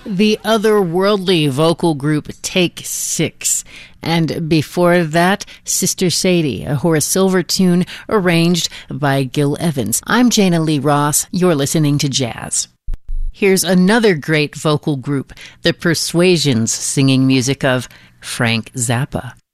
The otherworldly vocal group Take Six. And before that, Sister Sadie, a Horace Silver tune arranged by Gil Evans. I'm Jana Lee Ross. You're listening to Jazz. Here's another great vocal group, the Persuasions, singing music of Frank Zappa.